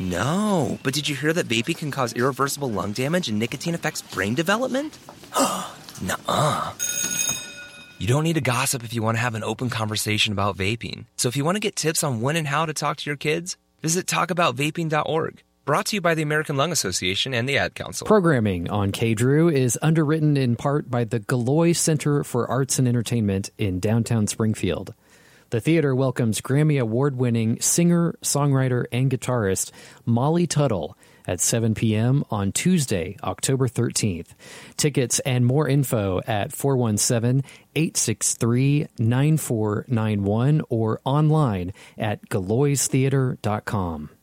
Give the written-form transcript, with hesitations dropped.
No, but did you hear that vaping can cause irreversible lung damage and nicotine affects brain development? Nuh-uh. You don't need to gossip if you want to have an open conversation about vaping. So if you want to get tips on when and how to talk to your kids, visit talkaboutvaping.org. Brought to you by the American Lung Association and the Ad Council. Programming on KDRU is underwritten in part by the Galloy Center for Arts and Entertainment in downtown Springfield. The theater welcomes Grammy Award-winning singer, songwriter, and guitarist Molly Tuttle at 7 p.m. on Tuesday, October 13th. Tickets and more info at 417-863-9491 or online at galloystheater.com.